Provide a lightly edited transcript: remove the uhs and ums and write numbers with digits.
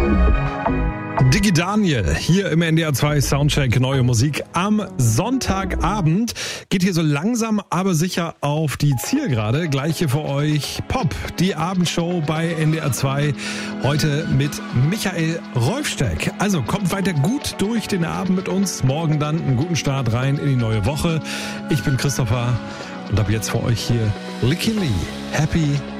Diggi Daniel, hier im NDR 2 Soundcheck, neue Musik am Sonntagabend. Geht hier so langsam, aber sicher auf die Zielgerade. Gleich hier für euch Pop, die Abendshow bei NDR 2. Heute mit Michael Rolfsteck. Also kommt weiter gut durch den Abend mit uns. Morgen dann einen guten Start rein in die neue Woche. Ich bin Christopher und ab jetzt für euch hier Licky Lee. Happy